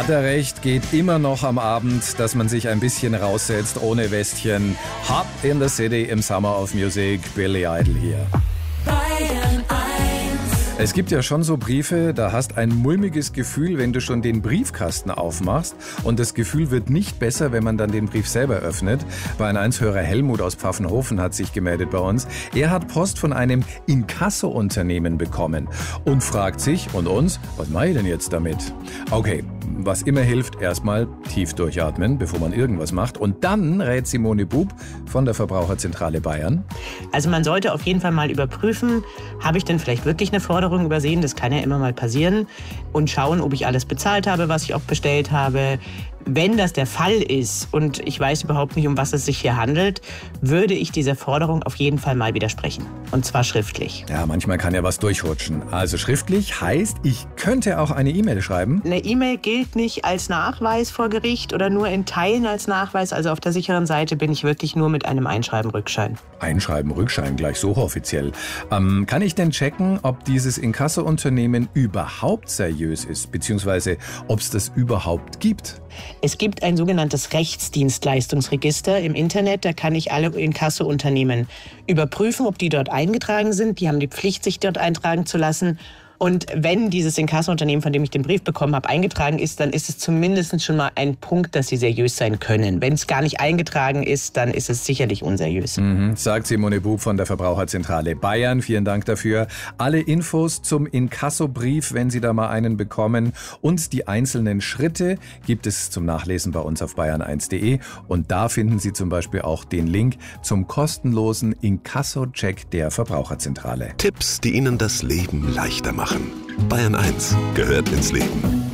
Hat er recht, geht immer noch am Abend, dass man sich ein bisschen raussetzt ohne Westchen. Hot in the City im Summer of Music, Billy Idol hier. Bayern 1. Es gibt ja schon so Briefe, da hast ein mulmiges Gefühl, wenn du schon den Briefkasten aufmachst. Und das Gefühl wird nicht besser, wenn man dann den Brief selber öffnet. Bayern 1-Hörer Helmut aus Pfaffenhofen hat sich gemeldet bei uns. Er hat Post von einem Inkasso-Unternehmen bekommen und fragt sich und uns, was mache ich denn jetzt damit? Okay, was immer hilft, erstmal tief durchatmen, bevor man irgendwas macht. Und dann rät Simone Bub von der Verbraucherzentrale Bayern. Also man sollte auf jeden Fall mal überprüfen, habe ich denn vielleicht wirklich eine Forderung übersehen, das kann ja immer mal passieren, und schauen, ob ich alles bezahlt habe, was ich auch bestellt habe. Wenn das der Fall ist und ich weiß überhaupt nicht, um was es sich hier handelt, würde ich dieser Forderung auf jeden Fall mal widersprechen. Und zwar schriftlich. Ja, manchmal kann ja was durchrutschen. Also schriftlich heißt, ich könnte auch eine E-Mail schreiben. Eine E-Mail gilt nicht als Nachweis vor Gericht oder nur in Teilen als Nachweis. Also auf der sicheren Seite bin ich wirklich nur mit einem Einschreiben-Rückschein. Einschreiben-Rückschein, gleich so offiziell. Kann ich denn checken, ob dieses Inkasso-Unternehmen überhaupt seriös ist, beziehungsweise ob es das überhaupt gibt? Es gibt ein sogenanntes Rechtsdienstleistungsregister im Internet. Da kann ich alle Inkasso-Unternehmen überprüfen, ob die dort eingetragen sind. Die haben die Pflicht, sich dort eintragen zu lassen. Und wenn dieses Inkasso-Unternehmen, von dem ich den Brief bekommen habe, eingetragen ist, dann ist es zumindest schon mal ein Punkt, dass sie seriös sein können. Wenn es gar nicht eingetragen ist, dann ist es sicherlich unseriös. Sagt Simone Bub von der Verbraucherzentrale Bayern. Vielen Dank dafür. Alle Infos zum Inkasso-Brief, wenn Sie da mal einen bekommen, und die einzelnen Schritte gibt es zum Nachlesen bei uns auf bayern1.de. Und da finden Sie zum Beispiel auch den Link zum kostenlosen Inkasso-Check der Verbraucherzentrale. Tipps, die Ihnen das Leben leichter machen. Bayern 1 gehört ins Leben.